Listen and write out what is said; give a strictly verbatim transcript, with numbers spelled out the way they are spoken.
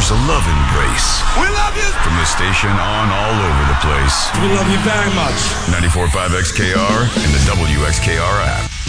features a love embrace. We love you! From the station on all over the place. We love you very much. ninety-four point five X K R and the W X K R app.